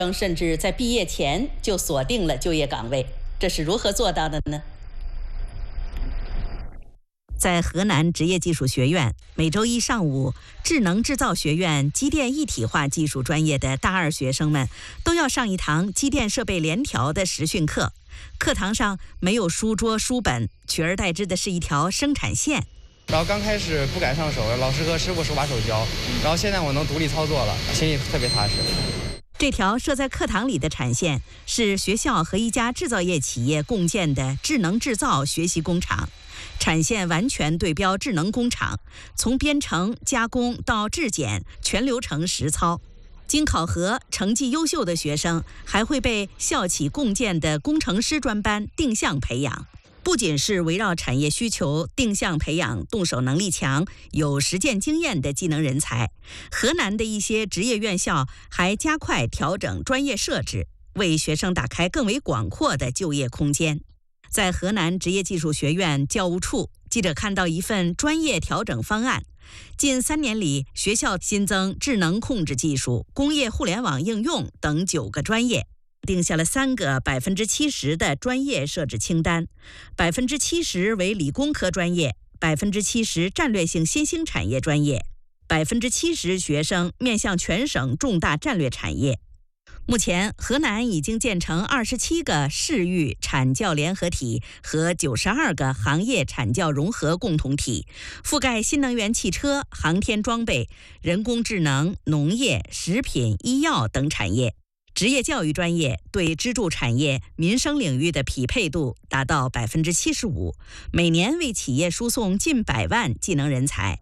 甚至在毕业前就锁定了就业岗位，这是如何做到的呢？ 在河南职业技术学院，每周一上午，智能制造学院机电一体化技术专业的大二学生们都要上一堂机电设备联调的实训课。课堂上没有书桌书本，取而代之的是一条生产线。 然后刚开始不敢上手，老师和师傅手把手教，然后现在我能独立操作了，心里特别踏实。 这条设在课堂里的产线是学校和一家制造业企业共建的智能制造学习工厂。产线完全对标智能工厂，从编程、加工到制检，全流程实操。经考核，成绩优秀的学生还会被校企共建的工程师专班定向培养。不仅是围绕产业需求定向培养动手能力强、有实践经验的技能人才，河南的一些职业院校还加快调整专业设置，为学生打开更为广阔的就业空间。在河南职业技术学院教务处，记者看到一份专业调整方案。近3年里，学校新增智能控制技术、工业互联网应用等9个专业，定下了3个70%的专业设置清单，70%为理工科专业，70%战略性新兴产业专业，70%学生面向全省重大战略产业。目前，河南已经建成27个市域产教联合体和92个行业产教融合共同体，覆盖新能源汽车、航天装备、人工智能、农业、食品、医药等产业。职业教育专业对支柱产业、民生领域的匹配度达到75%，每年为企业输送近100万技能人才。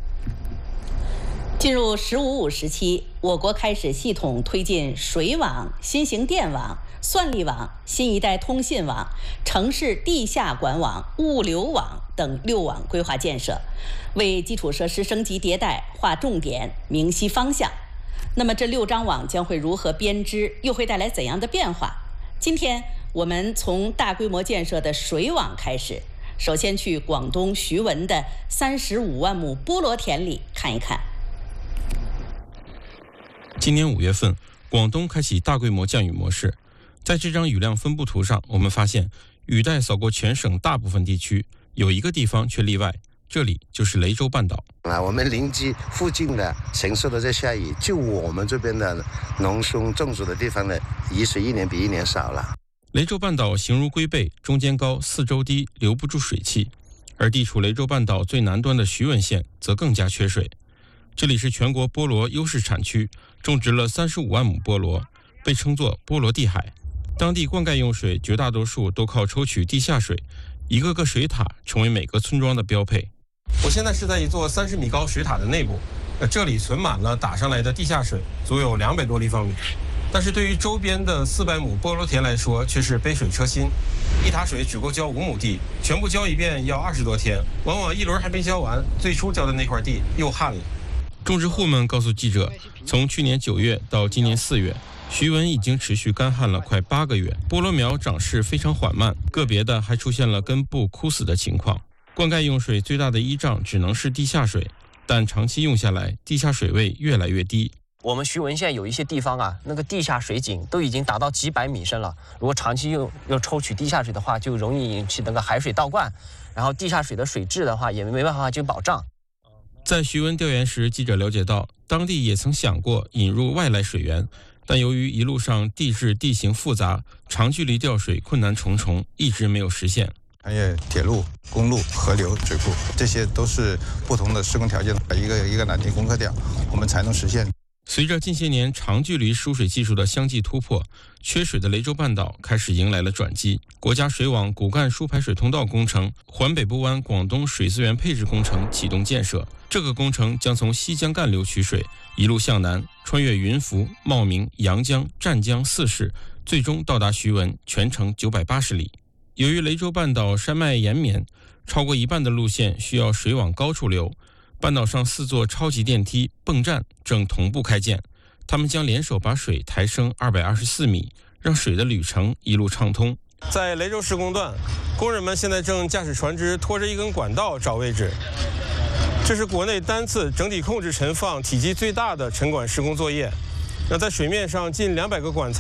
进入“15+5”时期，我国开始系统推进水网、新型电网、算力网、新一代通信网、城市地下管网、物流网等6网规划建设，为基础设施升级迭代划重点、明晰方向。那么这6张网将会如何编织，又会带来怎样的变化？今天我们从大规模建设的水网开始，首先去广东徐闻的35万亩菠萝田里看一看。 今年5月份，广东开启大规模降雨模式。在这张雨量分布图上，我们发现雨带扫过全省大部分地区，有一个地方却例外，这里就是雷州半岛。 我们邻居附近的城市都在下雨，就我们这边的农村种植的地方呢，雨水一年比一年少了。 雷州半岛形如龟背，中间高，四周低，留不住水汽。而地处雷州半岛最南端的徐闻县则更加缺水。这里是全国菠萝优势产区，种植了35万亩菠萝，被称作菠萝地海。当地灌溉用水绝大多数都靠抽取地下水，一个个水塔成为每个村庄的标配。我现在是在一座30米高水塔的内部，这里存满了打上来的地下水，足有200多立方米。但是对于周边的400亩菠萝田来说，却是杯水车薪。一塔水只够浇5亩地，全部浇一遍要20多天，往往一轮还没浇完，最初浇的那块地又旱了。种植户们告诉记者，从去年9月到今年4月，徐闻已经持续干旱了快8个月，菠萝苗长势非常缓慢，个别的还出现了根部枯死的情况。灌溉用水最大的依仗只能是地下水，但长期用下来，地下水位越来越低。 我们徐闻县有一些地方啊，那个地下水井都已经达到几百米深了。如果长期要抽取地下水的话，就容易引起那个海水倒灌，然后地下水的水质的话也没办法去保障。 在徐闻调研时，记者了解到，当地也曾想过引入外来水源，但由于一路上地质地形复杂，长距离调水困难重重，一直没有实现。 还有铁路、公路、河流、水库，这些都是不同的施工条件，一个难题攻克掉，我们才能实现。 随着近些年长距离输水技术的相继突破，缺水的雷州半岛开始迎来了转机。国家水网骨干输排水通道工程、环北部湾广东水资源配置工程启动建设。这个工程将从西江干流取水，一路向南，穿越云浮、茂名、阳江、湛江4市，最终到达徐闻，全程980里。由于雷州半岛山脉延绵，超过一半的路线需要水往高处流。半岛上4座超级电梯泵站正同步开建，他们将联手把水抬升224米，让水的旅程一路畅通。在雷州施工段，工人们现在正驾驶船只拖着一根管道找位置。这是国内单次整体控制沉放体积最大的沉管施工作业。那在水面上近200个管材